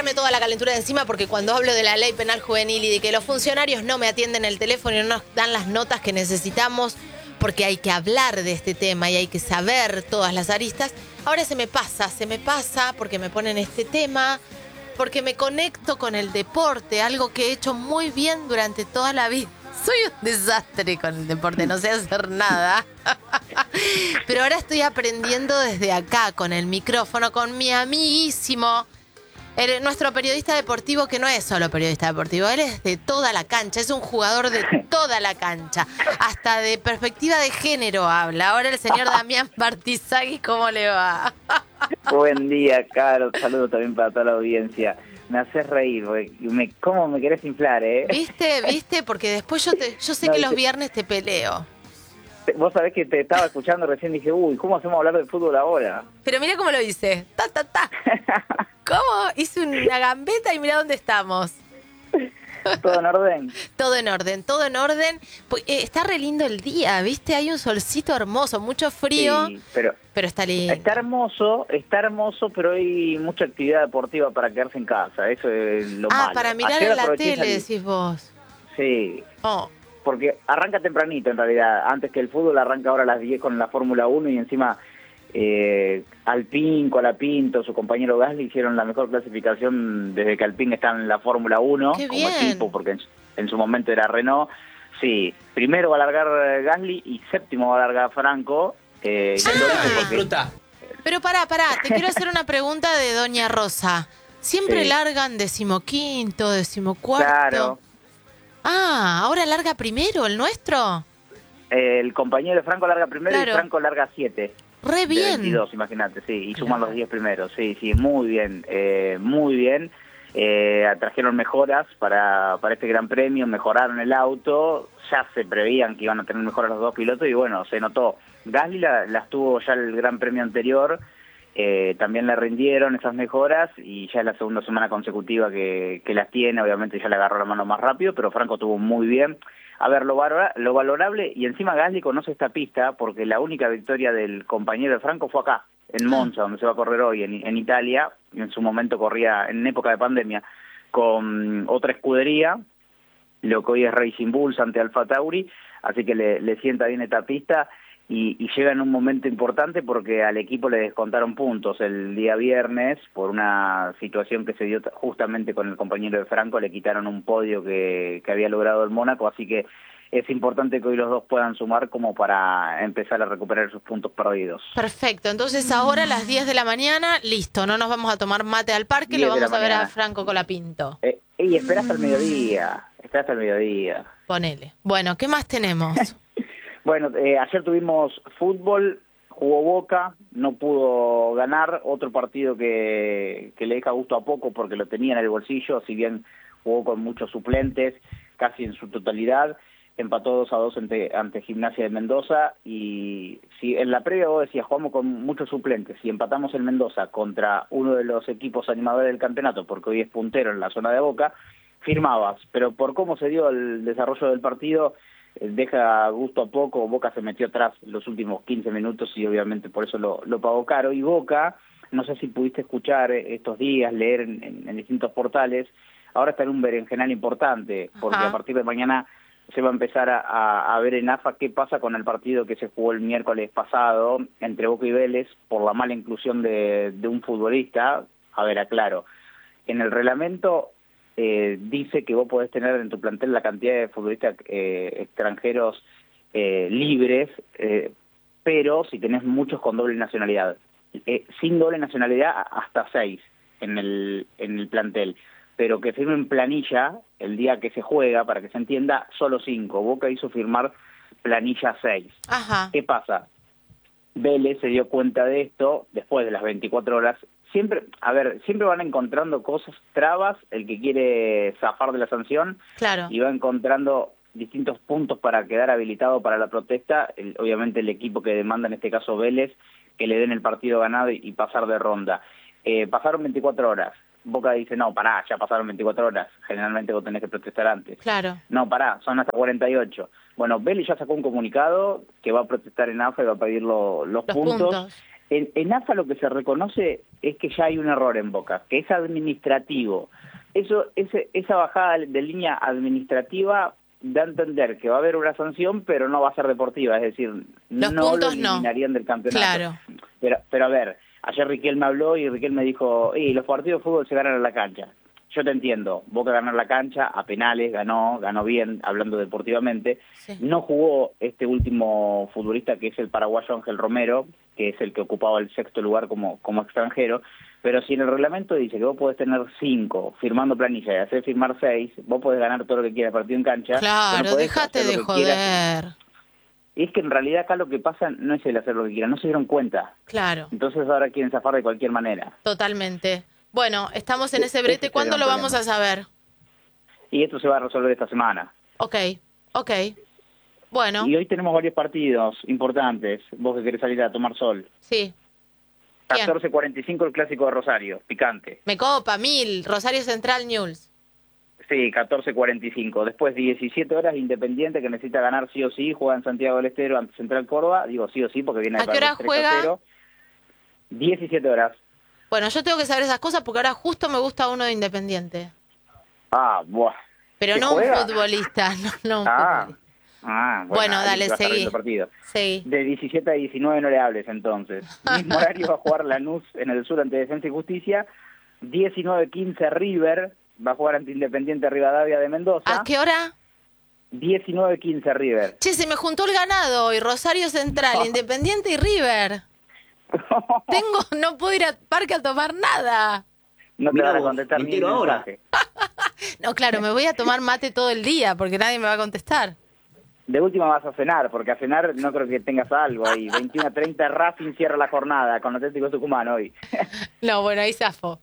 sacarme toda la calentura de encima porque cuando hablo de la ley penal juvenil y de que los funcionarios no me atienden el teléfono y no nos dan las notas que necesitamos porque hay que hablar de este tema y hay que saber todas las aristas, ahora se me pasa porque me ponen este tema, porque me conecto con el deporte, algo que he hecho muy bien durante toda la vida. Soy un desastre con el deporte, no sé hacer nada. Pero ahora estoy aprendiendo desde acá, con el micrófono, con mi amiguísimo, nuestro periodista deportivo, que no es solo periodista deportivo, él es de toda la cancha, es un jugador de toda la cancha. Hasta de perspectiva de género habla. Ahora el señor Damián Bartizaghi, ¿cómo le va? Buen día, Caro. Saludos también para toda la audiencia. Me haces reír, ¿cómo me querés inflar, ¿Viste? Porque después yo sé que los viernes te peleo. Vos sabés que te estaba escuchando recién, dije, ¿cómo hacemos hablar de fútbol ahora? Pero mira cómo lo hice. ¿Cómo? Hice una gambeta y mira dónde estamos. ¿Todo en orden? Todo en orden. Pues, está re lindo el día, ¿viste? Hay un solcito hermoso, mucho frío, sí, pero está lindo. Está hermoso, pero hay mucha actividad deportiva para quedarse en casa, eso es lo malo. Para mirar ayer en la tele, decís vos. Sí, porque arranca tempranito en realidad, antes que el fútbol arranca ahora a las 10 con la Fórmula 1 y encima Alpine, Colapinto, su compañero Gasly hicieron la mejor clasificación desde que Alpine está en la Fórmula 1 como equipo, porque en su momento era Renault. Sí, primero va a largar Gasly y séptimo va a largar Franco. Disfruta. Pero pará, te quiero hacer una pregunta de Doña Rosa. ¿Siempre largan 15º, 14º? Claro. Ahora larga primero el nuestro. El compañero de Franco larga primero y Franco larga 7. Re bien. De 22, imagínate, sí, y suman los 10 primeros, sí, muy bien, muy bien. Trajeron mejoras para este Gran Premio, mejoraron el auto, ya se prevían que iban a tener mejoras los dos pilotos y bueno, se notó. Gasly las tuvo ya el Gran Premio anterior, también le rindieron esas mejoras y ya es la segunda semana consecutiva que las tiene, obviamente ya le agarró la mano más rápido, pero Franco tuvo muy bien. A ver, lo valorable, y encima Gasly conoce esta pista porque la única victoria del compañero de Franco fue acá, en Monza, donde se va a correr hoy, en Italia. En su momento corría, en época de pandemia, con otra escudería, lo que hoy es Racing Bulls ante Alfa Tauri, así que le sienta bien esta pista y llega en un momento importante porque al equipo le descontaron puntos el día viernes por una situación que se dio justamente con el compañero de Franco, le quitaron un podio que había logrado el Mónaco, así que es importante que hoy los dos puedan sumar como para empezar a recuperar sus puntos perdidos. Perfecto, entonces ahora a las 10 de la mañana, listo, no nos vamos a tomar mate al parque, lo vamos a ver a Franco Colapinto. Y espera hasta el mediodía, Ponele. Bueno, ¿qué más tenemos? Bueno, ayer tuvimos fútbol, jugó Boca, no pudo ganar, otro partido que le deja gusto a poco porque lo tenía en el bolsillo, si bien jugó con muchos suplentes, casi en su totalidad, empató 2-2 ante Gimnasia de Mendoza y si en la previa vos decías, jugamos con muchos suplentes, si empatamos en Mendoza contra uno de los equipos animadores del campeonato, porque hoy es puntero en la zona de Boca, firmabas, pero por cómo se dio el desarrollo del partido, deja gusto a poco. Boca se metió atrás los últimos 15 minutos y obviamente por eso lo pagó caro. Y Boca, no sé si pudiste escuchar estos días, leer en distintos portales, ahora está en un berenjenal importante, porque a partir de mañana se va a empezar a ver en AFA qué pasa con el partido que se jugó el miércoles pasado entre Boca y Vélez por la mala inclusión de un futbolista. A ver, aclaro, en el reglamento dice que vos podés tener en tu plantel la cantidad de futbolistas extranjeros libres, pero si tenés muchos con doble nacionalidad. Sin doble nacionalidad hasta 6 en el plantel, pero que firmen planilla el día que se juega, para que se entienda, solo 5. Boca hizo firmar planilla 6. ¿Qué pasa? Vélez se dio cuenta de esto después de las 24 horas. Siempre van encontrando cosas, trabas, el que quiere zafar de la sanción, y va encontrando distintos puntos para quedar habilitado para la protesta. Obviamente el equipo que demanda, en este caso Vélez, que le den el partido ganado y pasar de ronda. Pasaron 24 horas. Boca dice, no, pará, ya pasaron 24 horas. Generalmente vos tenés que protestar antes. No, pará, son hasta 48. Bueno, Vélez ya sacó un comunicado que va a protestar en AFA y va a pedir los puntos. En AFA lo que se reconoce es que ya hay un error en Boca, que es administrativo. Esa bajada de línea administrativa da a entender que va a haber una sanción, pero no va a ser deportiva, es decir, los no puntos lo eliminarían del campeonato. Claro. Pero a ver, ayer Riquelme me habló y Riquelme me dijo, los partidos de fútbol se ganan en la cancha. Yo te entiendo, Boca ganó en la cancha, a penales, ganó bien, hablando deportivamente. Sí. No jugó este último futbolista que es el paraguayo Ángel Romero, que es el que ocupaba el 6º lugar como extranjero, pero si en el reglamento dice que vos podés tener 5 firmando planilla y hacer firmar 6, vos podés ganar todo lo que quieras partido en cancha. Claro, no déjate de joder. Y es que en realidad acá lo que pasa no es el hacer lo que quieran, no se dieron cuenta. Claro. Entonces ahora quieren zafar de cualquier manera. Totalmente. Bueno, estamos en ese brete. ¿Cuándo lo vamos a saber? Y esto se va a resolver esta semana. Ok. Bueno. Y hoy tenemos varios partidos importantes. Vos que querés salir a tomar sol. Sí. 14:45 el Clásico de Rosario, picante. Me copa, 1000, Rosario Central News. Sí, 14:45. Después 17 horas Independiente, que necesita ganar sí o sí, juega en Santiago del Estero ante Central Córdoba. Digo sí o sí porque viene de ¿A qué hora juega? 17 horas. Bueno, yo tengo que saber esas cosas porque ahora justo me gusta uno de Independiente. Buah. Pero no juega? un futbolista, no un futbolista. Bueno, dale, seguí. De 17 a 19 no le hables entonces. Mismo horario va a jugar Lanús en el sur ante Defensa y Justicia. 19:15 River va a jugar ante Independiente Rivadavia de Mendoza. ¿A qué hora? 19:15 River. Che, se me juntó el ganado hoy, Rosario Central, Independiente y River. No puedo ir al parque a tomar nada. No te van a contestar ni un mensaje. No, claro, me voy a tomar mate todo el día porque nadie me va a contestar. De última vas a cenar, porque a cenar no creo que tengas algo ahí. 21:30 Racing cierra la jornada con Atlético Tucumán hoy. No, bueno, ahí zafo.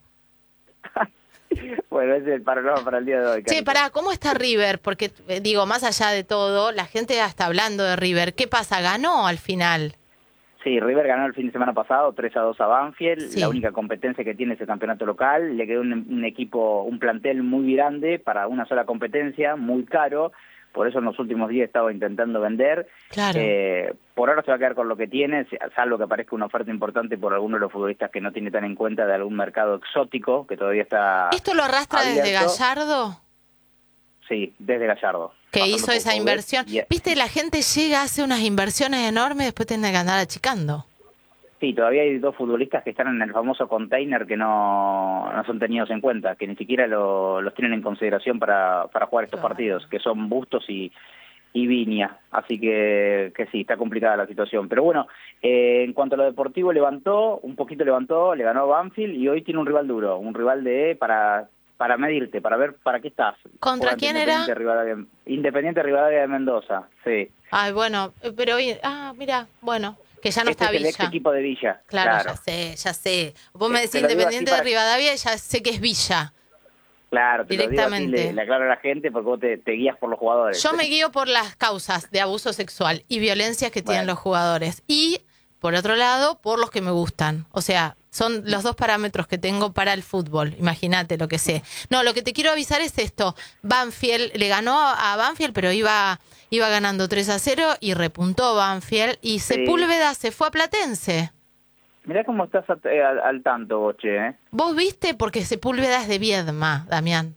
Bueno, ese es el panorama para el día de hoy. Che, pará, ¿cómo está River? Porque, digo, más allá de todo, la gente ya está hablando de River. ¿Qué pasa? ¿Ganó al final? Sí, River ganó el fin de semana pasado 3-2 a Banfield. Sí. La única competencia que tiene es el campeonato local. Le quedó un equipo, un plantel muy grande para una sola competencia, muy caro. Por eso en los últimos días estaba intentando vender. Claro. Por ahora se va a quedar con lo que tiene, salvo que aparezca una oferta importante por alguno de los futbolistas que no tiene tan en cuenta de algún mercado exótico, que todavía está ¿Esto lo arrastra abierto. desde Gallardo? Sí, desde Gallardo. Que hizo esa inversión. Viste, la gente llega, hace unas inversiones enormes, después tiene que andar achicando. Sí, todavía hay 2 futbolistas que están en el famoso container que no son tenidos en cuenta, que ni siquiera los tienen en consideración para jugar estos partidos, que son Bustos y Viña. Así que sí, está complicada la situación. Pero bueno, en cuanto a lo deportivo, un poquito levantó, le ganó Banfield y hoy tiene un rival duro, un rival para medirte, para ver para qué estás. ¿Contra quién era? Independiente Rivadavia de Mendoza, sí. Ay, bueno, pero hoy... mira, bueno, que ya no está es el Villa. ex equipo de Villa. Claro, ya sé. Vos me decís Independiente de Rivadavia y ya sé que es Villa. Claro, te directamente. Lo digo así, le aclaro a la gente porque vos te guías por los jugadores. Yo me guío por las causas de abuso sexual y violencias que tienen los jugadores. Y, por otro lado, por los que me gustan. O sea, son los 2 parámetros que tengo para el fútbol. Imagínate lo que sé. No, lo que te quiero avisar es esto. Banfield le ganó a Banfield, pero iba ganando 3-0 y repuntó Banfield. Y Sepúlveda se fue a Platense. Mirá cómo estás al tanto, Boche, ¿eh? ¿Vos viste? Porque Sepúlveda es de Viedma, Damián.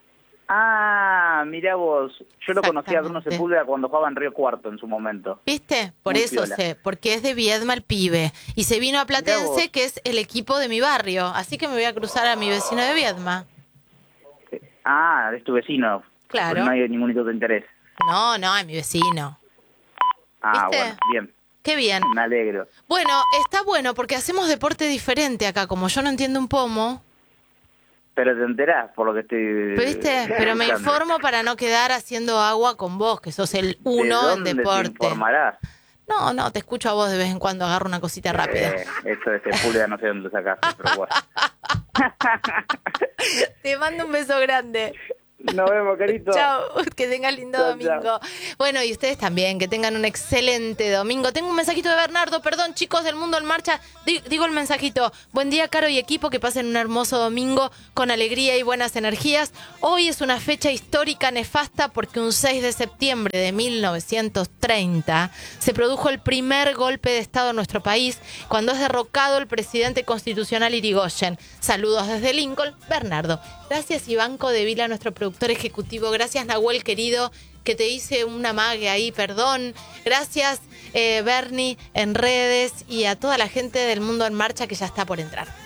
Mirá vos. Yo lo conocía a Bruno Sepúlveda cuando jugaba en Río Cuarto en su momento. ¿Viste? Por eso sé, porque es de Viedma el pibe. Y se vino a Platense, que es el equipo de mi barrio. Así que me voy a cruzar a mi vecino de Viedma. Es tu vecino. Claro. Pues no hay ningún otro interés. No, es mi vecino. ¿Viste? Bueno, bien. Qué bien. Me alegro. Bueno, está bueno porque hacemos deporte diferente acá. Como yo no entiendo un pomo. Pero te enterás por lo que estoy... ¿Viste? Pero me informo para no quedar haciendo agua con vos, que sos el uno en deporte. ¿Te informarás? No, te escucho a vos de vez en cuando, agarro una cosita rápida. Esto de Sepúlveda no sé dónde lo sacaste, pero bueno. Te mando un beso grande. Nos vemos, querido. Chao, que tengan lindo domingo. Chao. Bueno, y ustedes también, que tengan un excelente domingo. Tengo un mensajito de Bernardo, perdón, chicos del Mundo en Marcha. Digo el mensajito. Buen día, Caro y equipo, que pasen un hermoso domingo con alegría y buenas energías. Hoy es una fecha histórica nefasta porque un 6 de septiembre de 1930 se produjo el primer golpe de Estado en nuestro país, cuando es derrocado el presidente constitucional Irigoyen. Saludos desde Lincoln, Bernardo. Gracias, Ivanco de Vila, nuestro productor ejecutivo. Gracias, Nahuel, querido, que te hice una mague ahí, perdón. Gracias, Bernie, en redes, y a toda la gente del Mundo en Marcha que ya está por entrar.